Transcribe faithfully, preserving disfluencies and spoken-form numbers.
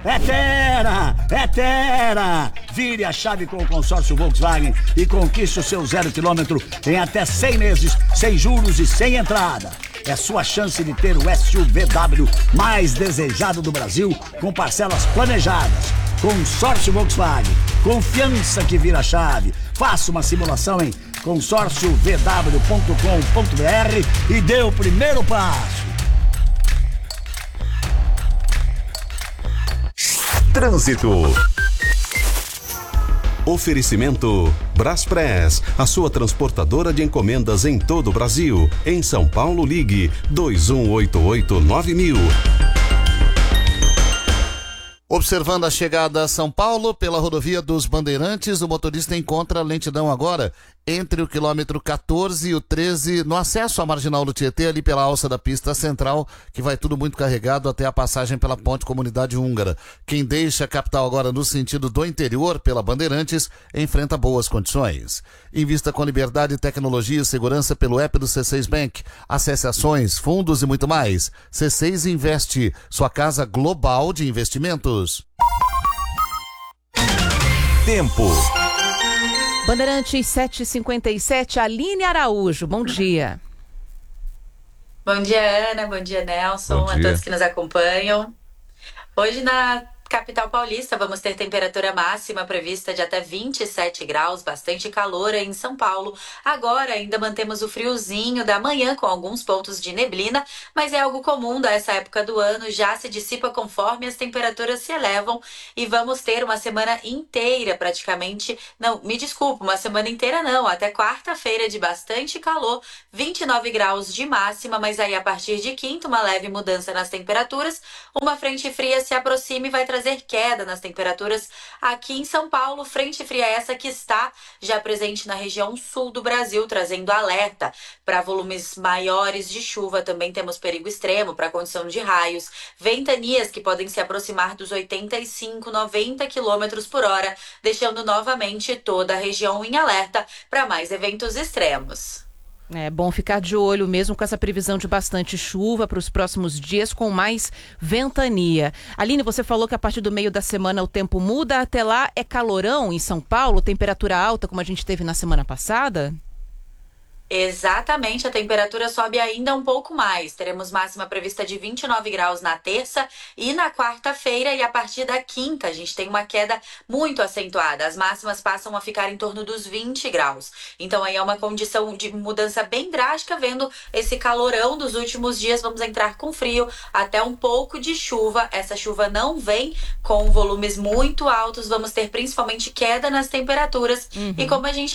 É Terra! É Terra! Vire a chave com o consórcio Volkswagen e conquiste o seu zero quilômetro em até cem meses, sem juros e sem entrada. É sua chance de ter o S U V W mais desejado do Brasil, com parcelas planejadas. Consórcio Volkswagen. Confiança que vira chave. Faça uma simulação em consórcio v w ponto com ponto b r e dê o primeiro passo. Trânsito. Oferecimento Braspress, a sua transportadora de encomendas em todo o Brasil. Em São Paulo, ligue dois um oito oito nove mil. Observando a chegada a São Paulo pela rodovia dos Bandeirantes, o motorista encontra lentidão agora entre o quilômetro quatorze e o treze, no acesso à Marginal do Tietê, ali pela alça da pista central, que vai tudo muito carregado até a passagem pela Ponte Comunidade Húngara. Quem deixa a capital agora no sentido do interior, pela Bandeirantes, enfrenta boas condições. Invista com liberdade, tecnologia e segurança pelo app do C seis Bank. Acesse ações, fundos e muito mais. C seis Investe, sua casa global de investimentos. Tempo. Bandeirantes sete e cinquenta e sete, Aline Araújo, bom dia. Bom dia, Ana, bom dia, Nelson, bom dia. A todos que nos acompanham. Hoje na capital paulista vamos ter temperatura máxima prevista de até vinte e sete graus, bastante calor aí em São Paulo. Agora ainda mantemos o friozinho da manhã com alguns pontos de neblina, mas é algo comum dessa época do ano, já se dissipa conforme as temperaturas se elevam e vamos ter uma semana inteira praticamente, não, me desculpa, uma semana inteira não, até quarta-feira de bastante calor, vinte e nove graus de máxima, mas aí a partir de quinta uma leve mudança nas temperaturas, uma frente fria se aproxima e vai trazer queda nas temperaturas aqui em São Paulo. Frente fria essa que está já presente na região sul do Brasil, trazendo alerta para volumes maiores de chuva. Também temos perigo extremo para condição de raios, ventanias que podem se aproximar dos oitenta e cinco, noventa quilômetros por hora, deixando novamente toda a região em alerta para mais eventos extremos. É bom ficar de olho mesmo com essa previsão de bastante chuva para os próximos dias, com mais ventania. Aline, você falou que a partir do meio da semana o tempo muda, até lá é calorão em São Paulo, temperatura alta como a gente teve na semana passada? Exatamente, a temperatura sobe ainda um pouco mais. Teremos máxima prevista de vinte e nove graus na terça e na quarta-feira, e a partir da quinta a gente tem uma queda muito acentuada. As máximas passam a ficar em torno dos vinte graus. Então aí é uma condição de mudança bem drástica, vendo esse calorão dos últimos dias. Vamos entrar com frio, até um pouco de chuva. Essa chuva não vem com volumes muito altos, vamos ter principalmente queda nas temperaturas. Uhum. E como a gente